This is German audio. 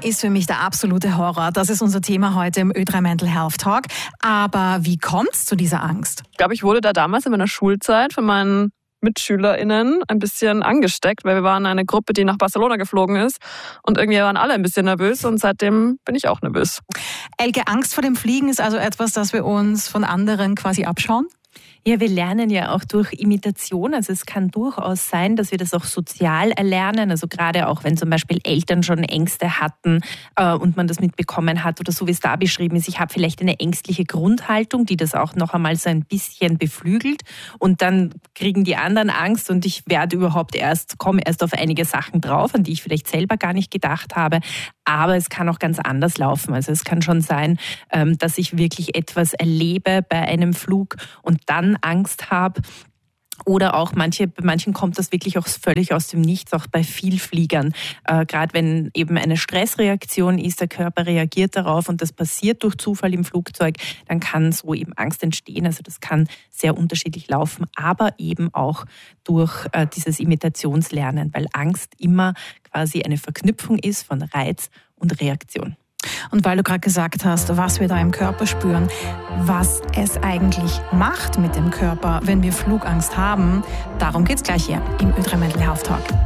ist für mich der absolute Horror. Das ist unser Thema heute im Ö3 Mental Health Talk. Aber wie kommt es zu dieser Angst? Ich glaube, ich wurde da damals in meiner Schulzeit von meinen MitschülerInnen ein bisschen angesteckt, weil wir waren eine Gruppe, die nach Barcelona geflogen ist und irgendwie waren alle ein bisschen nervös und seitdem bin ich auch nervös. Elke, Angst vor dem Fliegen ist also etwas, das wir uns von anderen quasi abschauen? Ja, wir lernen ja auch durch Imitation. Also es kann durchaus sein, dass wir das auch sozial erlernen. Also gerade auch, wenn zum Beispiel Eltern schon Ängste hatten und man das mitbekommen hat oder so, wie es da beschrieben ist. Ich habe vielleicht eine ängstliche Grundhaltung, die das auch noch einmal so ein bisschen beflügelt. Und dann kriegen die anderen Angst und ich komme erst auf einige Sachen drauf, an die ich vielleicht selber gar nicht gedacht habe. Aber es kann auch ganz anders laufen. Also es kann schon sein, dass ich wirklich etwas erlebe bei einem Flug und dann Angst habe. Oder auch bei manchen kommt das wirklich auch völlig aus dem Nichts, auch bei Vielfliegern. Gerade wenn eben eine Stressreaktion ist, der Körper reagiert darauf und das passiert durch Zufall im Flugzeug, dann kann so eben Angst entstehen. Also das kann sehr unterschiedlich laufen, aber eben auch durch dieses Imitationslernen, weil Angst immer quasi eine Verknüpfung ist von Reiz und Reaktion. Und weil du gerade gesagt hast, was wir da im Körper spüren, was es eigentlich macht mit dem Körper, wenn wir Flugangst haben, darum geht's gleich hier im Ö3 Mental Health Talk.